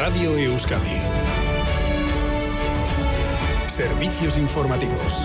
Radio Euskadi. Servicios informativos.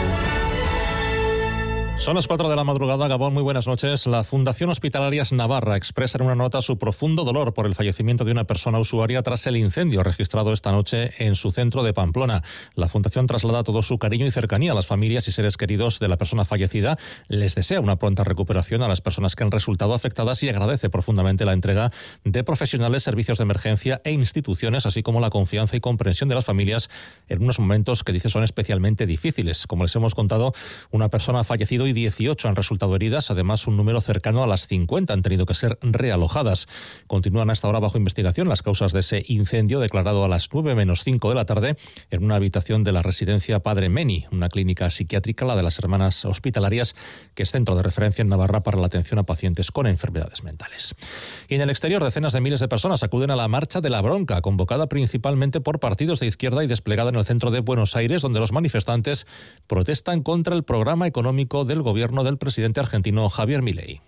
Son las 4 de la madrugada, Gabón, muy buenas noches. La Fundación Hospitalarias Navarra expresa en una nota su profundo dolor por el fallecimiento de una persona usuaria tras el incendio registrado esta noche en su centro de Pamplona. La Fundación traslada todo su cariño y cercanía a las familias y seres queridos de la persona fallecida. Les desea una pronta recuperación a las personas que han resultado afectadas y agradece profundamente la entrega de profesionales, servicios de emergencia e instituciones, así como la confianza y comprensión de las familias en unos momentos que dice son especialmente difíciles. Como les hemos contado, una persona ha fallecido y 18 han resultado heridas. Además, un número cercano a las 50 han tenido que ser realojadas. Continúan hasta ahora bajo investigación las causas de ese incendio declarado a las 9:05 de la tarde en una habitación de la residencia Padre Meni, una clínica psiquiátrica, la de las Hermanas Hospitalarias, que es centro de referencia en Navarra para la atención a pacientes con enfermedades mentales. Y en el exterior, decenas de miles de personas acuden a la Marcha de la Bronca, convocada principalmente por partidos de izquierda y desplegada en el centro de Buenos Aires, donde los manifestantes protestan contra el programa económico del gobierno del presidente argentino Javier Milei.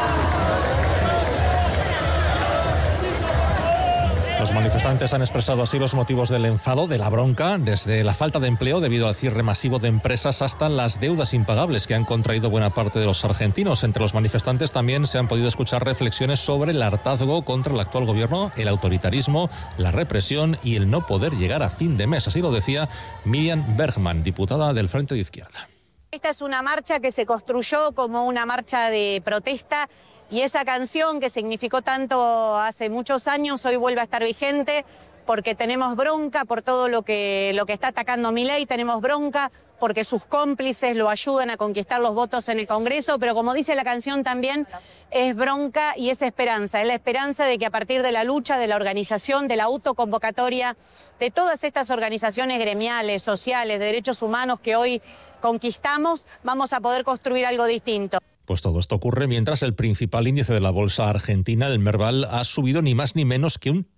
Los manifestantes han expresado así los motivos del enfado, de la bronca, desde la falta de empleo debido al cierre masivo de empresas hasta las deudas impagables que han contraído buena parte de los argentinos. Entre los manifestantes también se han podido escuchar reflexiones sobre el hartazgo contra el actual gobierno, el autoritarismo, la represión y el no poder llegar a fin de mes. Así lo decía Miriam Bergman, diputada del Frente de Izquierda. Esta es una marcha que se construyó como una marcha de protesta y esa canción que significó tanto hace muchos años hoy vuelve a estar vigente porque tenemos bronca por todo lo que está atacando Milei, tenemos bronca porque sus cómplices lo ayudan a conquistar los votos en el Congreso, pero como dice la canción también es bronca y es esperanza. Es la esperanza de que a partir de la lucha, de la organización, de la autoconvocatoria, de todas estas organizaciones gremiales, sociales, de derechos humanos que hoy conquistamos, vamos a poder construir algo distinto. Pues todo esto ocurre mientras el principal índice de la bolsa argentina, el Merval, ha subido ni más ni menos que un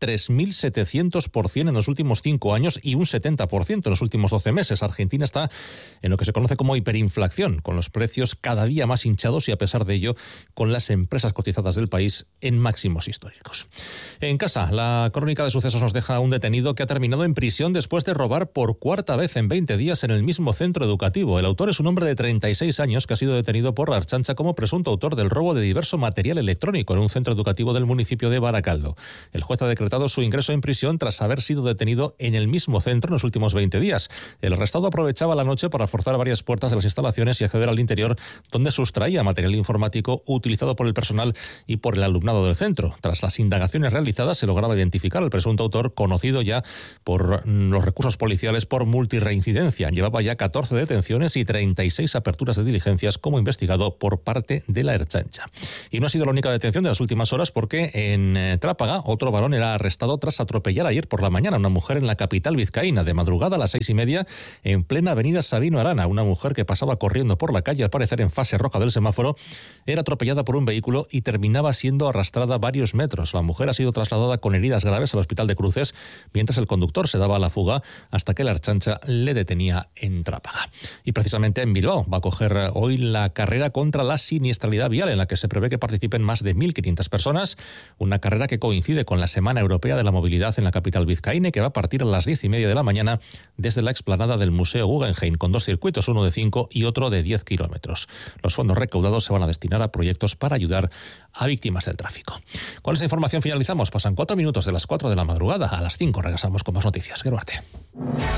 3.700% en los últimos 5 años y un 70% en los últimos 12 meses. Argentina está en lo que se conoce como hiperinflación, con los precios cada día más hinchados y a pesar de ello con las empresas cotizadas del país en máximos históricos. En casa, la crónica de sucesos nos deja a un detenido que ha terminado en prisión después de robar por cuarta vez en 20 días en el mismo centro educativo. El autor es un hombre de 36 años que ha sido detenido por la Ertzaintza como presunto autor del robo de diverso material electrónico en un centro educativo del municipio de Baracaldo. El juez ha decretado su ingreso en prisión tras haber sido detenido en el mismo centro en los últimos 20 días. El arrestado aprovechaba la noche para forzar varias puertas de las instalaciones y acceder al interior, donde sustraía material informático utilizado por el personal y por el alumnado del centro. Tras las indagaciones realizadas, se lograba identificar al presunto autor, conocido ya por los recursos policiales por multirreincidencia. Llevaba ya 14 detenciones y 36 aperturas de diligencias como investigado por parte de la Ertzaintza. Y no ha sido la única detención de las últimas horas porque en Trápaga otro varón era arrestado tras atropellar ayer por la mañana a una mujer en la capital vizcaína. De madrugada a las 6:30 en plena avenida Sabino Arana, una mujer que pasaba corriendo por la calle, al parecer en fase roja del semáforo, era atropellada por un vehículo y terminaba siendo arrastrada varios metros. La mujer ha sido trasladada con heridas graves al hospital de Cruces, mientras el conductor se daba a la fuga hasta que la Ertzaintza le detenía en Trápaga. Y precisamente en Bilbao va a coger hoy la carrera contra la siniestralidad vial, en la que se prevé que participen más de 1.500 personas, una carrera que coincide con la Semana Europea de la Movilidad en la capital vizcaína y que va a partir a las 10:30 de la mañana desde la explanada del Museo Guggenheim, con 2 circuitos, uno de 5 y otro de 10 kilómetros. Los fondos recaudados se van a destinar a proyectos para ayudar a víctimas del tráfico. Con esta información finalizamos. Pasan 4 minutos de las 4 de la madrugada. A las 5 regresamos con más noticias. Geruarte.